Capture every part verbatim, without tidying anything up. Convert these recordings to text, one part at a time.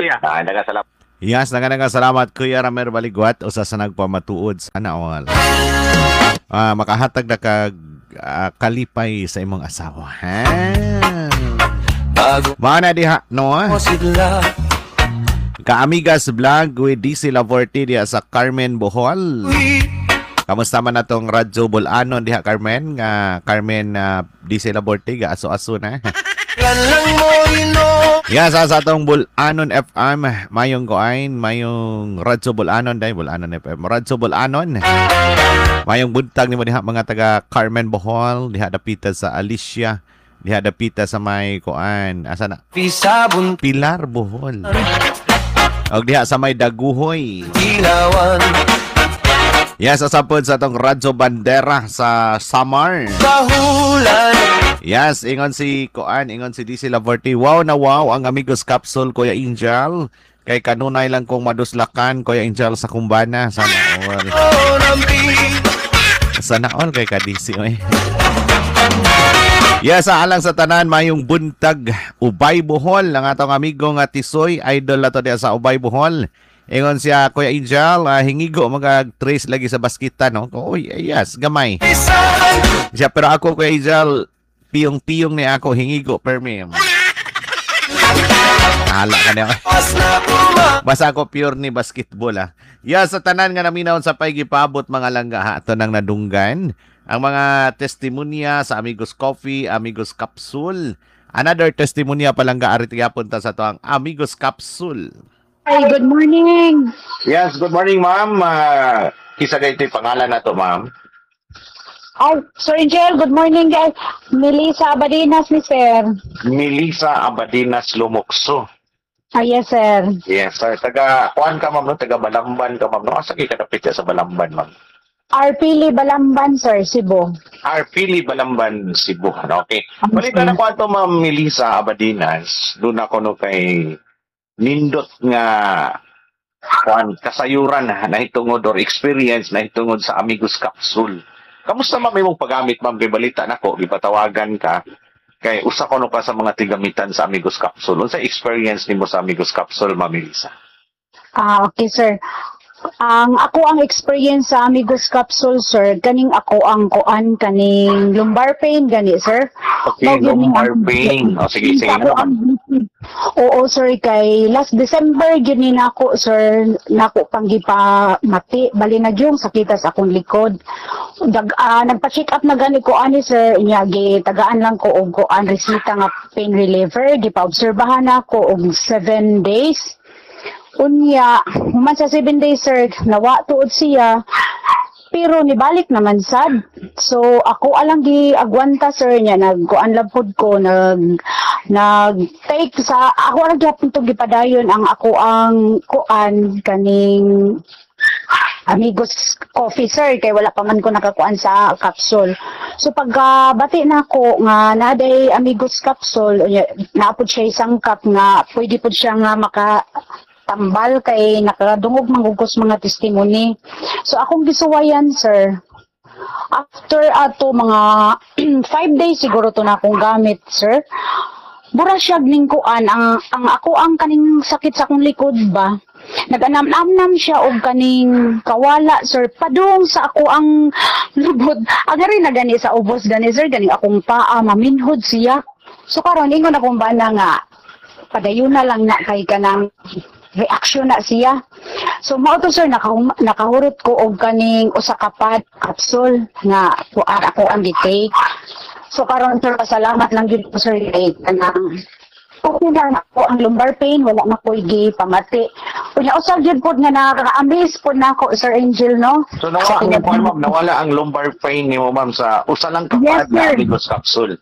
kuya. Ah, nagasalap. Yes, naga salamat Kuya Ramer Baligwat usa sa nagpamatuod sana all. Ah, makahatag na kag ah, kalipay sa imong asawa. Ha? Mana diha no? Kaamigas vlog with D C Lavorte diha sa Carmen Bohol. Kamusta man natong Radyo Bulanon diha Carmen nga Carmen uh, D C Lavorte ga aso-aso na. Yes, sa atong Bulanon F M, mayong kuain, mayong Radyo Bulanon day, Bulanon F M, Radyo Bulanon. Mayong buntag nimo diha mga taga Carmen Bohol, diha dapita sa Alicia, diha dapita sa may kuan, asa na? Pilar Bohol. Og diha sa may Daguhoy. Yes, asapod sa atong Radyo Bandera sa Samar. Yes, ingon si Koan, ingon si D C Lavorte. Wow na wow ang Amigos Capsule, Kuya Angel. Kay kanunay lang kong maduslakan, Kuya Angel sa kumbana. Sana all. Sana all kay ka-D C. Eh. Yes, alang sa tanan, mayong buntag Ubay Bohol. Ang atong amigo nga Tisoy, idol na to diya sa Ubay Bohol. Ingon siya, Kuya Angel, uh, hingigo mag-trace lagi sa baskita, no? Uy, yes, gamay. Siya, pero ako, Kuya Angel, piyong-piyong ni ako, hingigo, permi. Hala ka niya. Basta ako pure ni basketball, ah. Yes, sa tanan nga naminaw sa paigipabot mga langga, ha? Ito nang nadunggan. Ang mga testimonya sa Amigos Coffee, Amigos Capsule. Another testimonya pa langga, aritiga punta sa to ang Amigos Capsule. Hi, good morning. Yes, good morning, ma'am. Uh, kisa gaito yung pangalan na to, ma'am. Oh, Sir Angel, good morning, guys. Melissa Abadinas ni Sir. Melissa Abadinas Lumokso. Ah, yes, sir. Yes, sir. Taga, kuhan ka, ma'am, no? Taga Balamban ka, ma'am, no? Asa kayo kadapit sa Balamban, ma'am? Arpili Balamban, sir, Cebu. Arpili Balamban, Cebu. Okay. Balita na ko ato, ma'am Melissa Abadinas. Doon ako, no, kay nindot nga kuan kasayuran na hitungod or experience na hitungod sa Amigos Capsule. Kamusta ma'am imong paggamit, ma'am? Kay balita nako gipatawagan ka kay usa ko no ka sa mga tigamitan sa Amigos Capsule. Unsa experience nimo sa Amigos Capsule, ma'am Melissa? Ah, okay, sir. Ang ako ang experience sa Amigos Capsule, sir, kaning ako ang kuan kaning lumbar pain gani, sir. Okay, lumbar pain. O sige, sige na naman. Oo, sir, kay last December gini nako, sir, nako panggipa mati, bali na gyung sakita sa akong likod. Dag uh, nagpa-check up na gani ko ani, sir, inya gi tagaan lang ko og kuan resita nga pain reliever, gipa-obserbahan ako og seven days. Unya, human sa seven days, sir, nawa tuod siya, pero nibalik naman sad. So, ako alang gi agwanta, sir, niya, nagkuan labod ko, nag, nag-take sa, ako alang gyapon to gipadayon ang ako ang kuan kaning Amigos Coffee, sir, kay wala pa man ko nakakuan sa capsule. So, pagkabati na ako nga naday Amigos Capsule, naapod siya isang cup nga, pwede po siya nga maka tambal kay nakadungog mangugos mga testimony. So akong gisuwayan, sir. After ato mga five days siguro to na akong gamit, sir. Bura siya ning kuan ang ang ako ang kaning sakit sa akong likod ba. Nag-anam-anam siya og kaning kawala, sir. Padung sa ako ang lubod. Agari na gani sa ubos gani, sir, gani akong paa maminhod siya. So karon ingon akong bana nga padayon na lang na kay kanang reaction na siya. So mao to, sir, nakahum- nakahurot ko og kaning usa ka pad capsule nga kuan ako ang gitake. So karon, sir, pasalamat lang gyud ko, sir, kay kanang okay na ako ang lumbar pain, wala na ko igi pamati. Unya usag gyud pod nga nakaka-amaze pod nako, Sir Angel, no? So nawala ang kuan, ma'am, nawala ang lumbar pain nimo, ma'am, sa usa lang ka Yes, pad na sir. Amigos Capsule.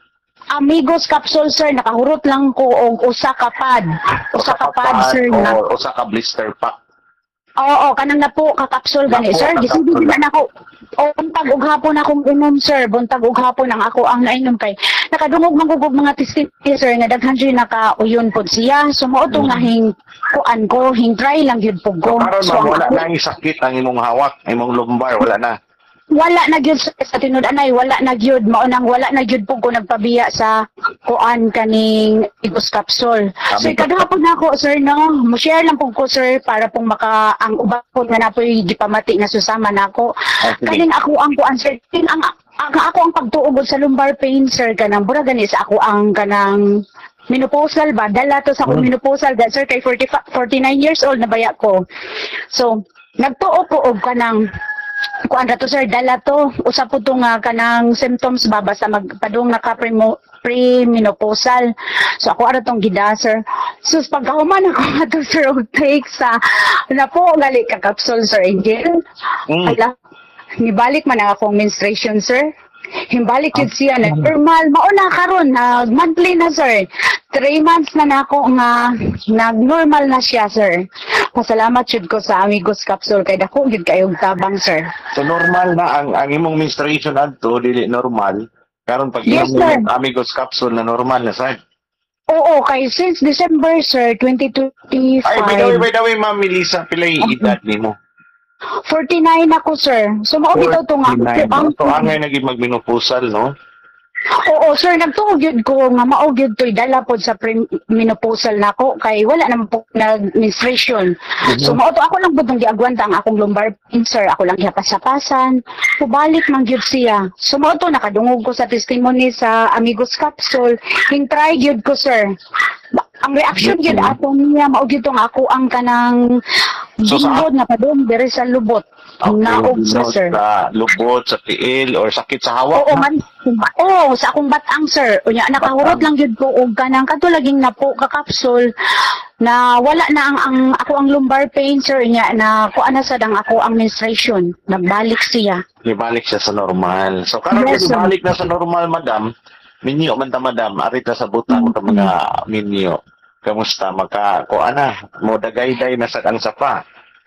Amigos Capsule, sir, nakahurot lang ko og usa ka pad. Usa ka pad, sir, na. O usa ka blister pack. Oo, kanang na po ka-capsule gani, Napo, sir. Gisindi ka-capsule. na nako. O buntag ug hapon akong inom, sir. Buntag ug hapon ang ako ang nainom kay nakadungog mangugog mga testimony, sir, nga daghan siya nakauyon pod siya. So mao to nga hing kuan ko, hing try lang gyud pug ko. So, karon, So, ma'am, ang wala ako- na yung sakit ang imong hawak, imong lumbar, wala na. wala na gyud sir, sa tinud anay, wala na gyud mao nang wala na gyud po ko nagpabiya sa kuan kaning Igos capsule. So kadhapon nako sir no, mo share lang po ko sir para pong maka ang uban po nga napoy gipamati nga susama nako. Kaning ako ang kuan sir, kin ang, ang ako ang pagtuog sa lumbar pain sir kanang bura gani sa ako ang kanang menopausal ba, dala to sa akong menopausal da sir kay forty, forty-nine years old na baya ko. So nagtuo ko og kanang kuan ra to sir, dala to usa po to nga kanang symptoms ba basta magpadung naka pre-menopausal. So ako ara tong gida sir. So pagkahuman ako nga to sir og take sa na po gali ka capsule sir Angel. Mm. Ala, nibalik man ang akong menstruation sir. Himbalik yun siya na normal. Mauna karon nag monthly na sir. Three months na nako nga nag-normal na siya sir. Pasalamat jud ko sa Amigos Capsule kay dako gid kayong tabang sir. So normal na ang ang imong menstruation adto dili normal. Karon pag Yes, inom sir. mo ng Amigos Capsule na normal na sad. Oo, kay since December sir twenty twenty-five. Ay, by the way, by the way, Ma'am Melissa, pilay edad nimo. forty-nine ako sir. So mao bitaw to nga forty-nine, ang no? So angay naging magmenopusal, no? Oo sir, nagtuog yun ko nga mao gyud to'y dala pod sa menopausal nako kay wala naman po nag menstruation. So mao to ako lang pud nang giagwanta ang akong lumbar pain sir, ako lang gihapas-hapasan. Subalik man gyud siya. So mao to nakadungog ko sa testimony sa Amigos Capsule, king try gyud ko sir. Ang reaction gyud ato niya mao gyud tong ako ang kanang So, sa- ginggod na padung diri sa lubot. Ang naog sa no, sir. Sa lubot, sa tiil, or sakit sa hawak. Oo man. Oo, sa akong batang sir. Unya nakahurot lang gyud ko og kanang katulaging napo ka capsule na wala na ang, ang ako ang lumbar pain sir niya na kuan na sad ang ako ang menstruation. Nagbalik siya. Ibalik siya sa normal. So, karon Yes, yes, sir. ibalik na sa normal, madam. Minyo man ta, madam. Arita sa butang ta mga minyo. Kamusta? Maka, ko ana, mo dagay-day na sa ang sapa.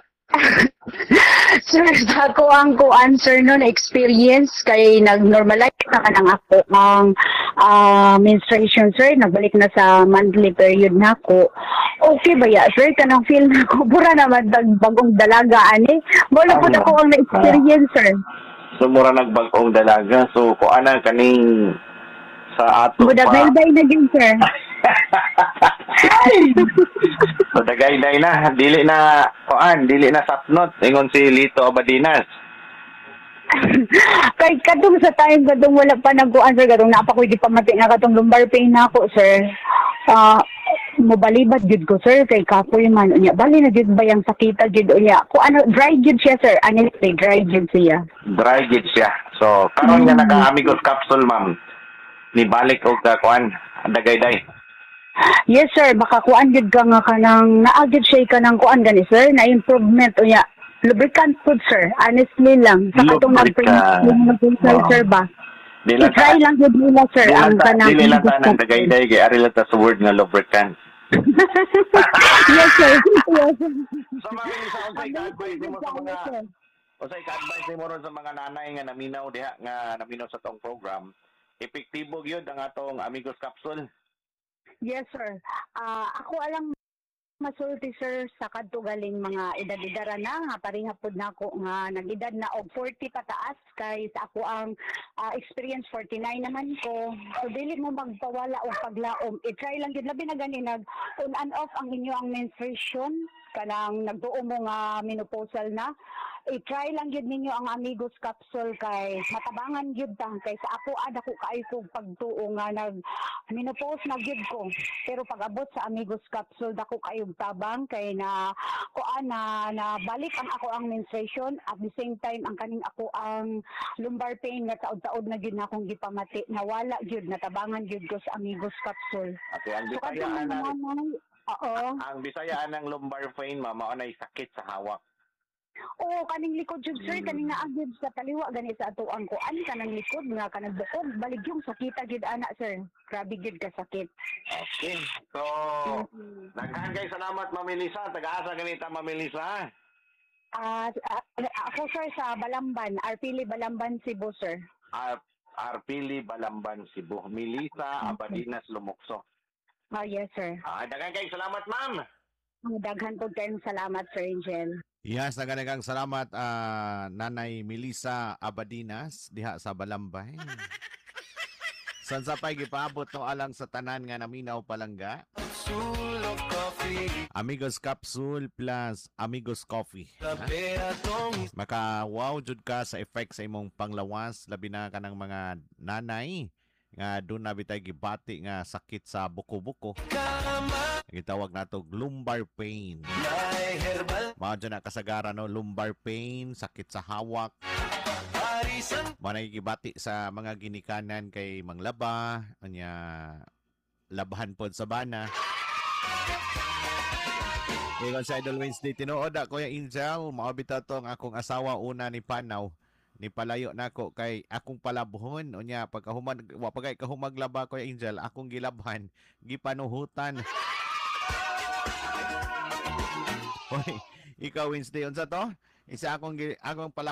Sir, sa ako ang kuan sir no na experience kay nag-normalize na kanang ako ang ah, menstruation sir, nagbalik na sa monthly period na ako. Okay ba ya sir, kanang feel na ko pura naman tag bagong dalaga ani. Wala po Tama. ako ang na-experience sir. So, mura nagbag-ong dalaga. So, ko ana kaning sa ato Buda pa. bay na din sir. So, dagay-day na. Dili na, kuan, dili na sapnot. Ingon si Lito Abadinas. Kay kadung sa time kadung wala pa nagkuan sir, kadung napa ko di pamati nga katong lumbar pain na ako sir. Ah, mobalibad gid ko sir kay kapoy man unya bali na gid bayang sakita gid unya ko ano dry gid siya sir ani dry gid siya. Dry gid siya. So, karon nga naka-Amigos Capsule, ma'am. Nibalik og ka, kuan, dagay-day. Yes sir, baka kuan gid ka nga kanang naagid siya kanang kuan gani sir na improvement unya lubricant food sir, honestly lang sa katong Lubricant. nag-print Wow. sir ba. Di lang I-try ta, lang gid nila sir di lang ang ta, kanang di lang ta ng dagay-day, kay ari lang ta sa word nga lubricant. Yes sir. Yes sir. So, ma'am, isa ko sa advice mo sa mga, Sir. o sa advice mo ron sa mga nanay nga naminaw diha, nga naminaw sa tong program, epektibo gyud ang atong Amigos Capsule. Yes, sir. Ah, ako alang masulti sir sa kadto galing mga edad-edara na nga pareha pod nako nga nag-edad na og forty pataas kay sa ako ang ah, experience forty-nine naman ko. So dili mo magpawala og paglaom. I-try lang gid labi na gani nag on and off ang inyo ang menstruation kanang nagduo mo nga menopausal na. I-try lang gid ninyo ang Amigos Capsule kay matabangan gyud ta kay sa ako ada ko kaayo kog pagtuo nga nag menopause na gyud ko pero pag abot sa Amigos Capsule dako kaayo tabang kay na kuan na, na balik ang ako ang menstruation at the same time ang kaning ako ang lumbar pain nga taod-taod na gyud na akong gipamati nawala gyud natabangan gyud ko sa Amigos Capsule. Okay, ang So kadto bisayaan mga ng nanay, oo. ang bisayaan ng lumbar pain, ma'am, mao nay sakit sa hawak. Oo, kaning likod jud sir, kaning naagid sa taliwa gani sa ato ang kuan kanang likod nga kanang bukog balig yung sakita gid ana sir. Grabe gid ka sakit. Okay. So, nagkagay salamat, Ma'am Melissa. Taga-asa ganita, Ma'am Melissa. Ah, ah, ako sir sa Balamban, Arpili Balamban Cebu sir. Ar Arpili, Balamban, Cebu. Melissa Abadinas, Lumokso. Ah, yes sir. Ah, daghang kay salamat, ma'am. Ang daghan po kayong salamat Sir Angel. Yes, naganagang salamat ah, Nanay Melissa Abadinas diha sa Balambay. San sa pay gipaabot no alang sa tanan nga naminaw palangga. Sulok coffee, Amigos Capsule plus Amigos Coffee. labi atong Maka wow jud ka sa effect sa imong panglawas labi na kanang mga nanay nga doon na bitay gibati nga sakit sa buko-buko. kama. Gitawag nato lumbar pain. May herbal, Mao dyan na kasagaran no lumbar pain, sakit sa hawak. parisan. Manay gibati sa mga ginikanan kay manglaba, anya labahan pod sa bana. Ingon sa Idol Wednesday, tinuod ako ya Angel, maobita to ang akong asawa una ni Panaw. Ni palayo nako kay akong palabuhon unya pagkahumag wa pagay kahumaglaba ko ya Angel, akong gilabhan, gipanuhutan. Hoy, ikaw Wednesday unsa to? Isa akong gi- akong pala